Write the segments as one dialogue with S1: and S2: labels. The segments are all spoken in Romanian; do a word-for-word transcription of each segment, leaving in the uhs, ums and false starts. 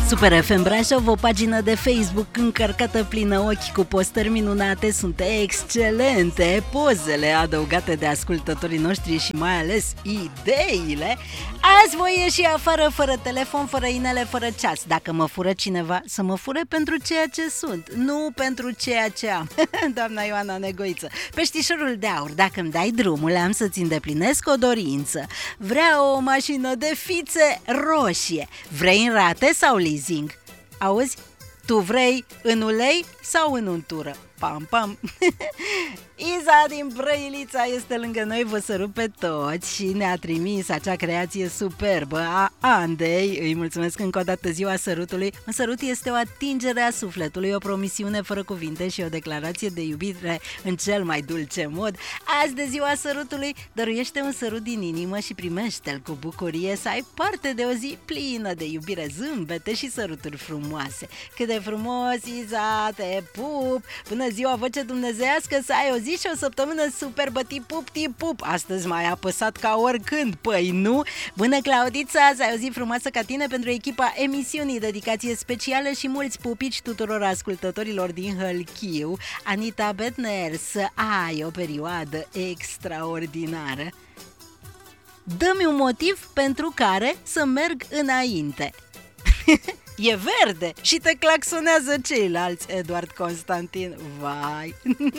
S1: Super F M Brașov, o pagină de Facebook încărcată plină ochi cu postări minunate, sunt excelente, pozele adăugate de ascultătorii noștri și mai ales ideile. Azi voi ieși afară fără telefon, fără inele, fără ceas. Dacă mă fură cineva, să mă fure pentru ceea ce sunt, nu pentru ceea ce am. Doamna Ioana Negoiță, peștișorul de aur, dacă îmi dai drumul, am să-ți îndeplinesc o dorință. Vreau o mașină de fițe roșie. Vrei în rate sau leasing? Auzi? Tu vrei în ulei sau în untură? Pam, pam! Iza din Brăilița este lângă noi, vă sărut pe toți și ne-a trimis acea creație superbă a Andei. Îi mulțumesc încă o dată, ziua sărutului. Un sărut este o atingere a sufletului, o promisiune fără cuvinte și o declarație de iubire în cel mai dulce mod. Azi de ziua sărutului, dăruiește un sărut din inimă și primește-l cu bucurie, să ai parte de o zi plină de iubire, zâmbete și săruturi frumoase. Cât de frumos, Iza, te pup! Bună ziua, voce dumnezeiască, să ai o zi și o săptămână superbă, tipup, tipup. Astăzi m-ai apăsat ca oricând, păi nu? Bună, Claudița, să ai o zi frumoasă ca tine pentru echipa emisiunii, dedicație specială și mulți pupici tuturor ascultătorilor din Hălchiu. Anita Bedner, să ai o perioadă extraordinară. Dă-mi un motiv pentru care să merg înainte. E verde și te claxonează ceilalți, Eduard Constantin. Vai!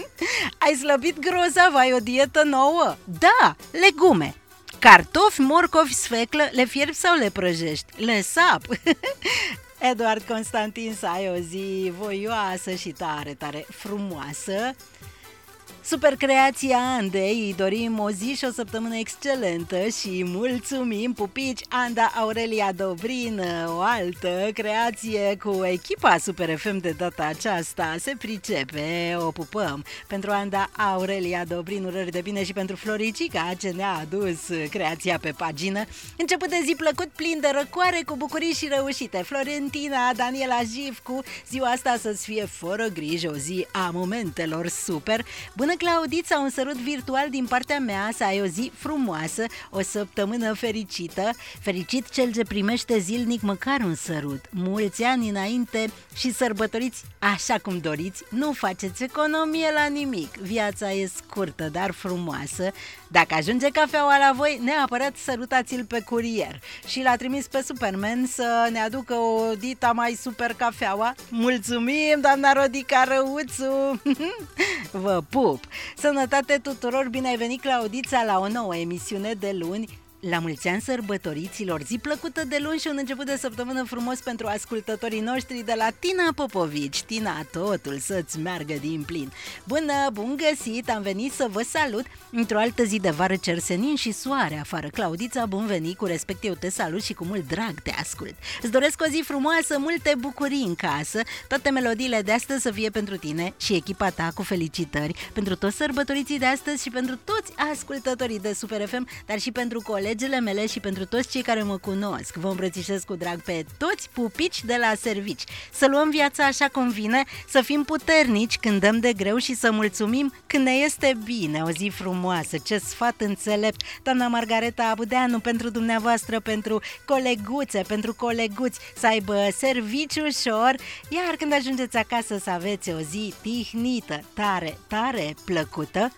S1: Ai slăbit grozav, ai o dietă nouă? Da, legume. Cartofi, morcovi, sfeclă, le fierbi sau le prăjești? Le sap. Eduard Constantin, să ai o zi voioasă și tare, tare frumoasă. Super creația Andei, îi dorim o zi și o săptămână excelentă și mulțumim, pupici. Anda Aurelia Dobrin, o altă creație cu echipa Super F M de data aceasta, se pricepe, o pupăm. Pentru Anda Aurelia Dobrin, urări de bine și pentru Floricica, ce ne-a adus creația pe pagină. Început de zi plăcut, plin de răcoare, cu bucurii și reușite. Florentina, Daniela Jivcu, ziua asta să-ți fie fără grijă, o zi a momentelor super. Bună, Claudița, un sărut virtual din partea mea, să ai o zi frumoasă, o săptămână fericită. Fericit cel ce primește zilnic măcar un sărut. Mulți ani înainte și sărbătoriți așa cum doriți. Nu faceți economie la nimic. Viața e scurtă, dar frumoasă. Dacă ajunge cafeaua la voi, neapărat sărutați-l pe curier. Și l-a trimis pe Superman să ne aducă o dita mai super cafeaua. Mulțumim, doamna Rodica Răuțu! Vă pup! Sănătate tuturor, bine ai venit, Claudița, la o nouă emisiune de luni. La mulți ani sărbătoriților, zi plăcută de luni și un început de săptămână frumos pentru ascultătorii noștri de la Tina Popovici. Tina, totul să-ți meargă din plin. Bună, bun găsit, am venit să vă salut într-o altă zi de vară, cer senin și soare afară. Claudița, bun venit, cu respect eu te salut și cu mult drag te ascult. Îți doresc o zi frumoasă, multe bucurii în casă, toate melodiile de astăzi să fie pentru tine și echipa ta, cu felicitări pentru toți sărbătoriții de astăzi și pentru toți ascultătorii de Super F M, dar și pentru colegi, legele mele și pentru toți cei care mă cunosc. Vă îmbrățișez cu drag pe toți pupici de la servici. Să luăm viața așa cum vine, să fim puternici când dăm de greu și să mulțumim când ne este bine. O zi frumoasă, ce sfat înțelept, doamna Margareta Abudeanu, pentru dumneavoastră, pentru coleguțe, pentru coleguți, să aibă serviciu ușor, iar când ajungeți acasă să aveți o zi tihnită, tare, tare plăcută.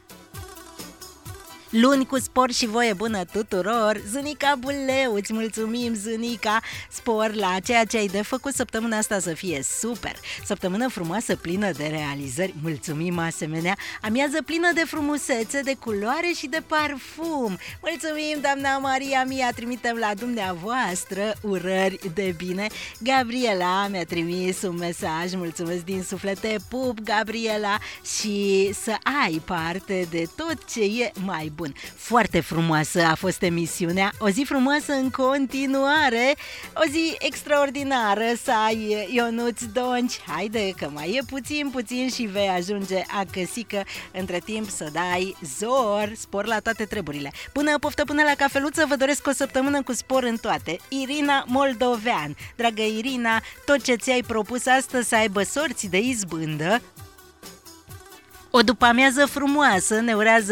S1: Luni cu spor și voie bună tuturor. Zânica Buleu, îți mulțumim, Zânica. Spor la ceea ce ai de făcut săptămâna asta să fie super. Săptămână frumoasă, plină de realizări. Mulțumim asemenea. Amiază plină de frumusețe, de culoare și de parfum. Mulțumim, doamna Maria Mia, trimitem la dumneavoastră urări de bine. Gabriela mi-a trimis un mesaj. Mulțumesc din suflet, te pup, Gabriela, și să ai parte de tot ce e mai bun. Bun. Foarte frumoasă a fost emisiunea, o zi frumoasă în continuare, o zi extraordinară să ai, Ionuț Donci. Haide că mai e puțin, puțin și vei ajunge acăsică. Între timp să dai zor, spor la toate treburile. Până poftă, până la cafeluță, vă doresc o săptămână cu spor în toate. Irina Moldovean, dragă Irina, tot ce ți-ai propus astăzi să aibă sorți de izbândă. O după-amiază frumoasă ne urează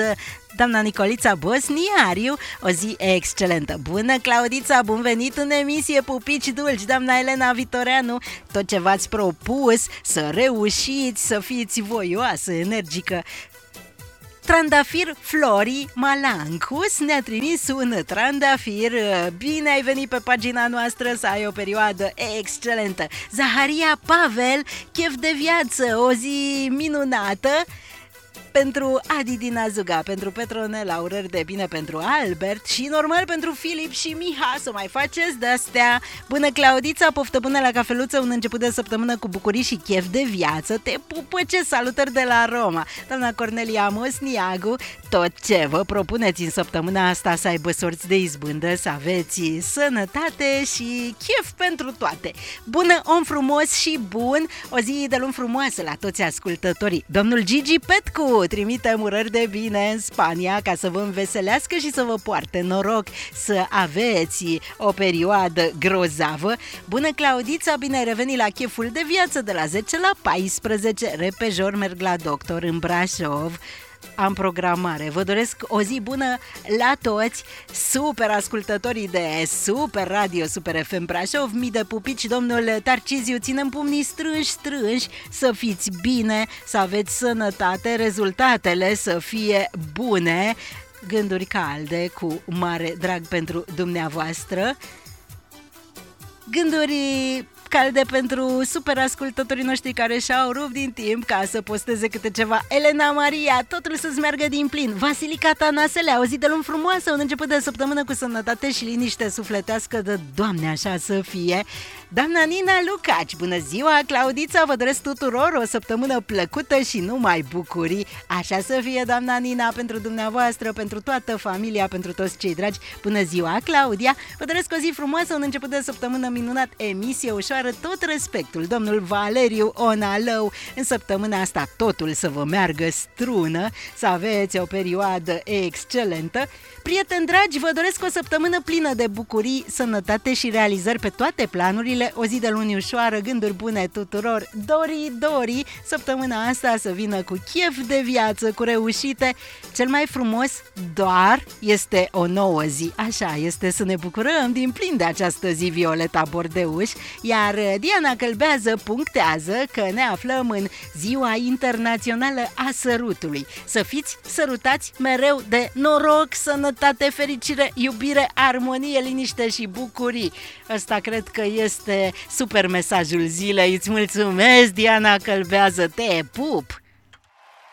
S1: doamna Nicolița Bosniariu, o zi excelentă. Bună, Claudița, bun venit în emisie, pupici dulci, doamna Elena Vitoreanu, tot ce v-ați propus, să reușiți, să fiți voioasă, energică. Trandafir Flori Malancus ne-a trimis un trandafir. Bine ai venit pe pagina noastră, să ai o perioadă excelentă. Zaharia Pavel, chef de viață, o zi minunată. Pentru Adi din Azuga, pentru Petronela, urări de bine pentru Albert și normal pentru Filip și Miha, să mai faceți de-astea. Bună, Claudița, poftă bună la cafeluță, un început de săptămână cu bucurii și chef de viață. Te pupă, ce salutări de la Roma. Doamna Cornelia Mosniagu, tot ce vă propuneți în săptămâna asta să aibă sorți de izbândă, să aveți sănătate și chef pentru toate. Bună, om frumos și bun, o zi de luni frumoasă la toți ascultătorii. Domnul Gigi Petcu trimite urări de bine în Spania ca să vă înveselească și să vă poarte noroc, să aveți o perioadă grozavă. Bună, Claudița, bine ai revenit la cheful de viață de la zece la paisprezece, repejor merg la doctor în Brașov. Am programare. Vă doresc o zi bună la toți, super ascultătorii de Super Radio, Super F M Brașov, mii de pupici, domnul Tarciziu, ținem pumnii strânși, strânși, să fiți bine, să aveți sănătate, rezultatele să fie bune, gânduri calde cu mare drag pentru dumneavoastră, gânduri calde pentru super ascultătorii noștri care și-au rupt din timp ca să posteze câte ceva. Elena Maria, totul să-ți meargă din plin. Vasilica Tanaselea, o zi de luni frumoasă, un început de săptămână cu sănătate și liniște sufletească, de Doamne așa să fie. Doamna Nina Lucaci, bună ziua, Claudița, vă doresc tuturor o săptămână plăcută și numai bucurii. Așa să fie, doamna Nina, pentru dumneavoastră, pentru toată familia, pentru toți cei dragi. Bună ziua, Claudia, vă doresc o zi frumoasă, un început de săptămână minunat, emisie ușoară, tot respectul. Domnul Valeriu Onalău, în săptămâna asta totul să vă meargă strună, să aveți o perioadă excelentă. Prieteni dragi, vă doresc o săptămână plină de bucurii, sănătate și realizări pe toate planurile, o zi de luni ușoară, gânduri bune tuturor. Dori, Dori, săptămâna asta să vină cu chef de viață, cu reușite. Cel mai frumos doar este o nouă zi, așa este, să ne bucurăm din plin de această zi, Violeta Bordeuș, iar Diana Călbează punctează că ne aflăm în Ziua Internațională a Sărutului. Să fiți sărutați mereu de noroc, sănătate, fericire, iubire, armonie, liniște și bucurii. Ăsta cred că este super mesajul zilei. Îți mulțumesc, Diana Călbează, te pup!